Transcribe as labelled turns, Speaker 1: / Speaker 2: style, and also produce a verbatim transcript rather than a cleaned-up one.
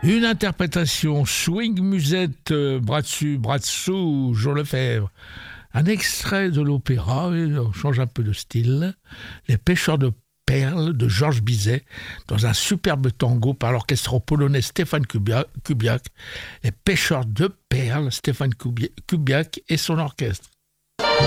Speaker 1: Une interprétation swing musette, euh, bras dessus, bras dessous, Jean Lefebvre. Un extrait de l'opéra, on change un peu de style, Les pêcheurs de perles de Georges Bizet, dans un superbe tango par l'orchestre polonais Stéphane Kubiak. Les pêcheurs de perles, Stéphane Kubiak et son orchestre.